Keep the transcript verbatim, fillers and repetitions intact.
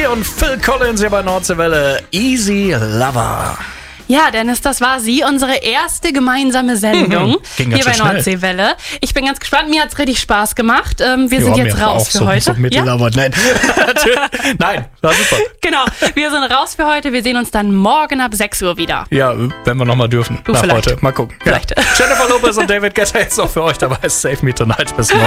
und Phil Collins hier bei Nordseewelle. Easy Lover. Ja, Dennis, das war sie, unsere erste gemeinsame Sendung Ging hier ganz bei schön Nordseewelle. Ich bin ganz gespannt, mir hat's richtig Spaß gemacht. Ähm, wir sind Ja, jetzt mir raus auch für so, heute. So Mittel, ja? aber nein. Nein, war super. Genau, wir sind raus für heute. Wir sehen uns dann morgen ab sechs Uhr wieder. Ja, wenn wir nochmal dürfen. Du nach vielleicht. heute. Mal gucken. Vielleicht. Ja. Jennifer Lopez und David Guetta jetzt noch für euch dabei. Save Me Tonight. Bis morgen.